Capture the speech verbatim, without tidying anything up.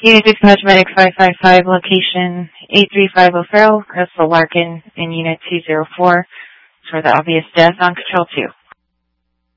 Unit six Medic five five five, location eight three five O'Farrell, Crystal Larkin, in Unit two zero four for the obvious death on Control two.